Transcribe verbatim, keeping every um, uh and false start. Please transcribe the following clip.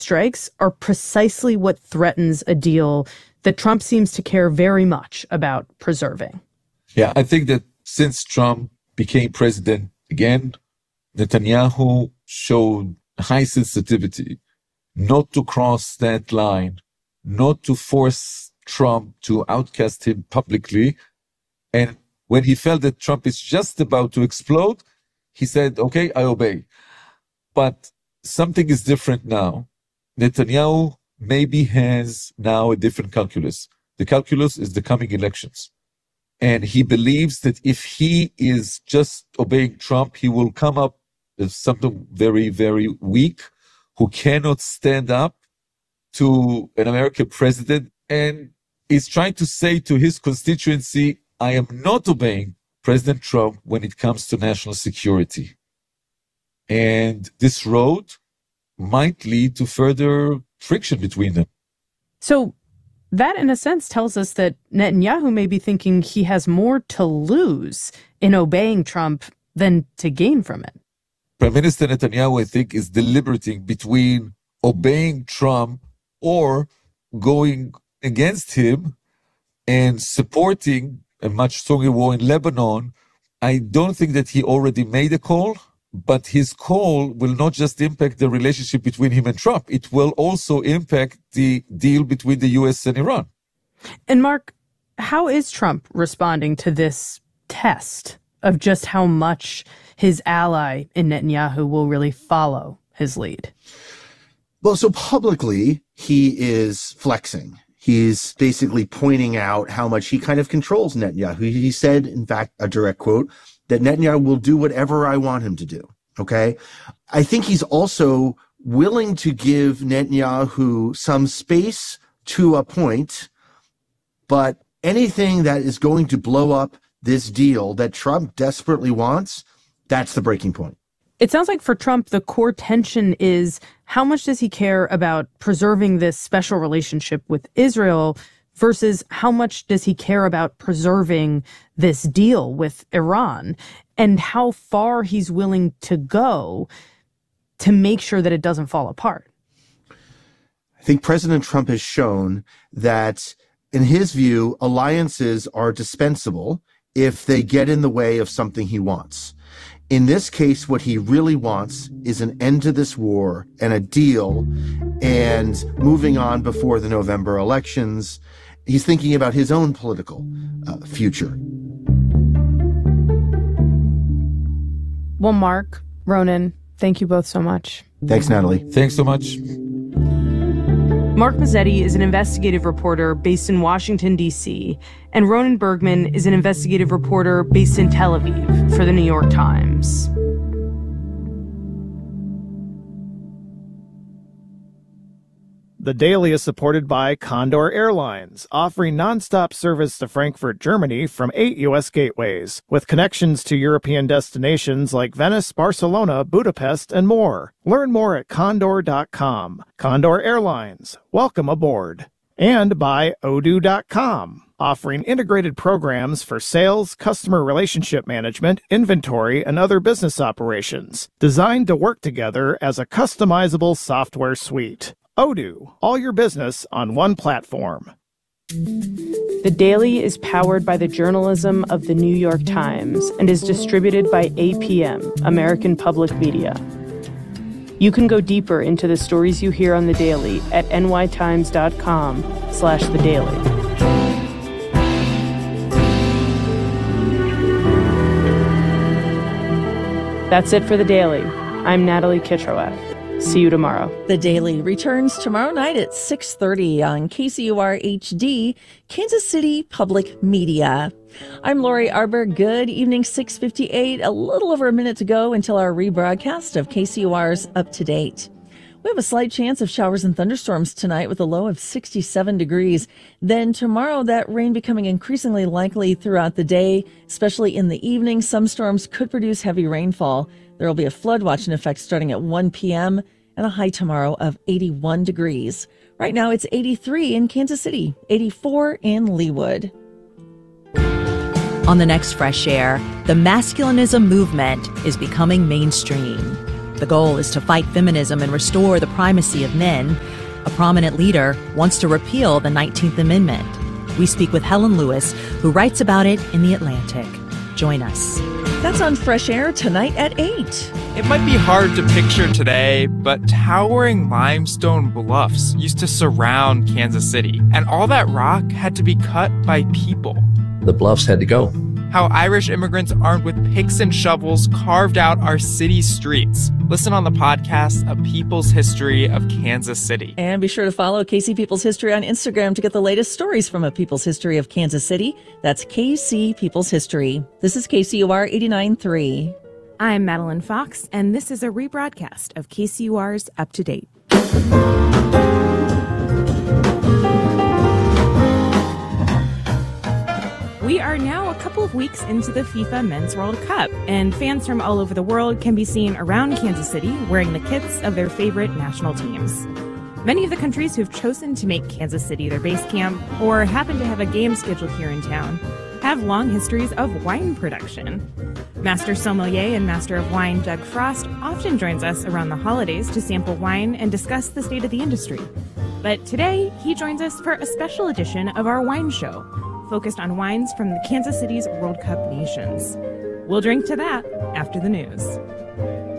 strikes are precisely what threatens a deal that Trump seems to care very much about preserving. Yeah, I think that since Trump became president again, Netanyahu showed high sensitivity not to cross that line, not to force Trump to outcast him publicly. And when he felt that Trump is just about to explode, he said, okay, I obey. But something is different now. Netanyahu maybe has now a different calculus. The calculus is the coming elections. And he believes that if he is just obeying Trump, he will come up as something very, very weak, who cannot stand up to an American president, and is trying to say to his constituency, I am not obeying President Trump when it comes to national security. And this road might lead to further friction between them. So that, in a sense, tells us that Netanyahu may be thinking he has more to lose in obeying Trump than to gain from it. Prime Minister Netanyahu, I think, is deliberating between obeying Trump or going against him and supporting a much stronger war in Lebanon. I don't think that he already made a call, but his call will not just impact the relationship between him and Trump. It will also impact the deal between the U S and Iran. And Mark, how is Trump responding to this test of just how much his ally in Netanyahu will really follow his lead? Well, so publicly, he is flexing. He's basically pointing out how much he kind of controls Netanyahu. He said, in fact, a direct quote, that Netanyahu will do whatever I want him to do. Okay. I think he's also willing to give Netanyahu some space to a point, but anything that is going to blow up this deal that Trump desperately wants, that's the breaking point. It sounds like for Trump, the core tension is how much does he care about preserving this special relationship with Israel versus how much does he care about preserving this deal with Iran, and how far he's willing to go to make sure that it doesn't fall apart. I think President Trump has shown that, in his view, alliances are dispensable if they get in the way of something he wants. In this case, what he really wants is an end to this war and a deal and moving on before the November elections. He's thinking about his own political uh, future. Well, Mark, Ronen, thank you both so much. Thanks, Natalie. Thanks so much. Mark Mazzetti is an investigative reporter based in Washington, D C, and Ronen Bergman is an investigative reporter based in Tel Aviv for the New York Times. The Daily is supported by Condor Airlines, offering nonstop service to Frankfurt, Germany from eight U S gateways, with connections to European destinations like Venice, Barcelona, Budapest, and more. Learn more at condor dot com. Condor Airlines, welcome aboard. And by Odoo dot com, offering integrated programs for sales, customer relationship management, inventory, and other business operations, designed to work together as a customizable software suite. Odoo, all your business on one platform. The Daily is powered by the journalism of the New York Times and is distributed by A P M, American Public Media. You can go deeper into the stories you hear on The Daily at nytimes.com slash The Daily. That's it for The Daily. I'm Natalie Kitroeff. See you tomorrow. The Daily returns tomorrow night at six thirty on K C U R H D, Kansas City Public Media. I'm Lori Arbor. Good evening, six fifty-eight. A little over a minute to go until our rebroadcast of K C U R's Up to Date. We have a slight chance of showers and thunderstorms tonight with a low of sixty-seven degrees. Then tomorrow, that rain becoming increasingly likely throughout the day, especially in the evening. Some storms could produce heavy rainfall. There will be a flood watch in effect starting at one p.m. and a high tomorrow of eighty-one degrees. Right now, it's eighty-three in Kansas City, eighty-four in Leawood. On the next Fresh Air, the masculinism movement is becoming mainstream. The goal is to fight feminism and restore the primacy of men. A prominent leader wants to repeal the nineteenth Amendment. We speak with Helen Lewis, who writes about it in The Atlantic. Join us. That's on Fresh Air tonight at eight. It might be hard to picture today, but towering limestone bluffs used to surround Kansas City, and all that rock had to be cut by people. The bluffs had to go. How Irish immigrants armed with picks and shovels carved out our city's streets. Listen on the podcast, A People's History of Kansas City. And be sure to follow K C People's History on Instagram to get the latest stories from A People's History of Kansas City. That's K C People's History. This is K C U R eighty-nine point three. I'm Madeline Fox, and this is a rebroadcast of K C U R's Up to Date. We are now a couple of weeks into the FIFA Men's World Cup, and fans from all over the world can be seen around Kansas City wearing the kits of their favorite national teams. Many of the countries who've chosen to make Kansas City their base camp, or happen to have a game scheduled here in town, have long histories of wine production. Master sommelier and master of wine Doug Frost often joins us around the holidays to sample wine and discuss the state of the industry. But today, he joins us for a special edition of our wine show, focused on wines from the Kansas City's World Cup nations. We'll drink to that after the news.